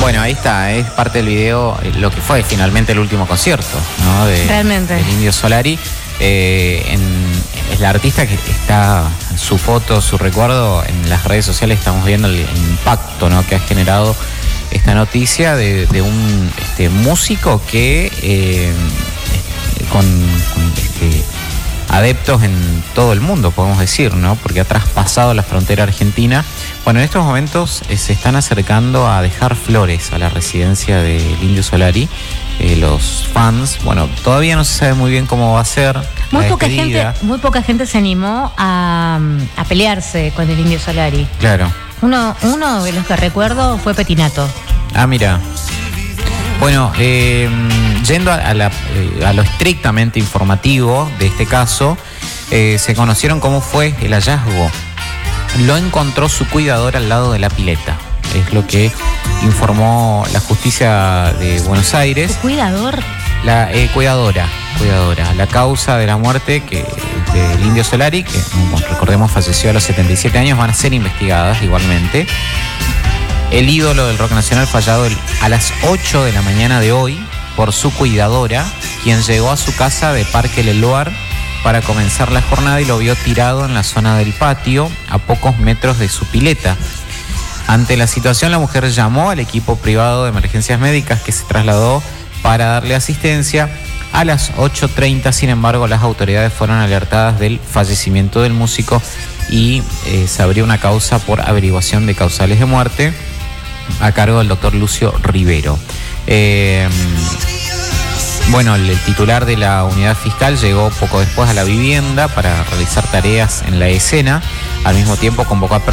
Bueno, ahí está, es parte del video, lo que fue finalmente el último concierto, ¿no? Realmente. Del Indio Solari. Es la artista que está, su foto, su recuerdo, en las redes sociales estamos viendo el impacto, ¿no?, que ha generado esta noticia de un músico que con adeptos en todo el mundo, podemos decir, ¿no?, porque ha traspasado la frontera argentina. Bueno, en estos momentos se están acercando a dejar flores a la residencia del Indio Solari. Los fans, bueno, todavía no se sabe muy bien cómo va a ser. Muy poca gente se animó a pelearse con el Indio Solari. Claro. Uno de los que recuerdo fue Petinato. Ah, mira. Bueno, yendo a lo estrictamente informativo de este caso, se conocieron cómo fue el hallazgo. Lo encontró su cuidador al lado de la pileta. Es lo que informó la justicia de Buenos Aires. ¿Su cuidador? La cuidadora. La causa de la muerte del Indio Solari, que recordemos falleció a los 77 años, van a ser investigadas igualmente. El ídolo del rock nacional fue hallado a las 8 de la mañana de hoy por su cuidadora, quien llegó a su casa de Parque Leloir para comenzar la jornada y lo vio tirado en la zona del patio, a pocos metros de su pileta. Ante la situación, la mujer llamó al equipo privado de emergencias médicas, que se trasladó para darle asistencia. A las 8:30, sin embargo, las autoridades fueron alertadas del fallecimiento del músico y se abrió una causa por averiguación de causales de muerte a cargo del doctor Lucio Rivero. Bueno, el titular de la unidad fiscal llegó poco después a la vivienda para realizar tareas en la escena. Al mismo tiempo convocó a